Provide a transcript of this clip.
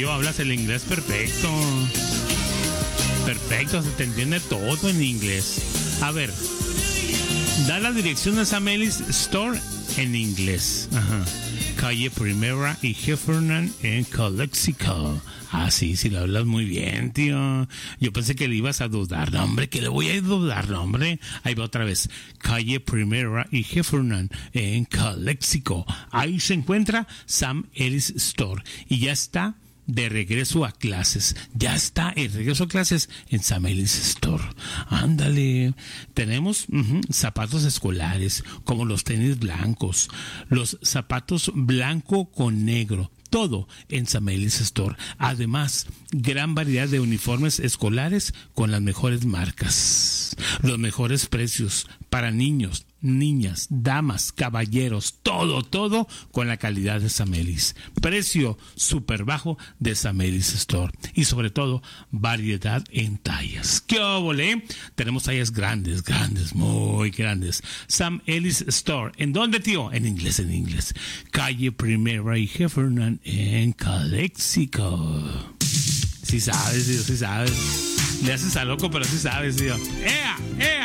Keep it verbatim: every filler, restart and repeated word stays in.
tío, hablas el inglés perfecto. Perfecto, se te entiende todo en inglés. A ver, da la dirección de Sam Ellis Store en inglés. Ajá. Calle Primera y Heffernan en Calexico. Ah, sí, sí lo hablas muy bien, tío. Yo pensé que le ibas a dudar. No, hombre, que le voy a dudar, no, hombre. Ahí va otra vez. Calle Primera y Heffernan en Calexico. Ahí se encuentra Sam Ellis Store. Y ya está de regreso a clases. Ya está el regreso a clases en Sam Ellis Store. Ándale. Tenemos uh-huh, zapatos escolares, como los tenis blancos, los zapatos blanco con negro. Todo en Sam Ellis Store. Además, gran variedad de uniformes escolares con las mejores marcas. Los mejores precios para niños, niñas, damas, caballeros. Todo, todo con la calidad de Sam Ellis. Precio súper bajo de Sam Ellis Store. Y sobre todo, variedad en tallas. ¡Qué óvole! Tenemos tallas grandes, grandes, muy grandes. Sam Ellis Store. ¿En dónde, tío? En inglés, en inglés. Calle Primera y Heffernan en Calexico. Sí sabes, tío, sí sabes. Le haces a loco, pero sí sabes, tío. ¡Ea! ¡Ea!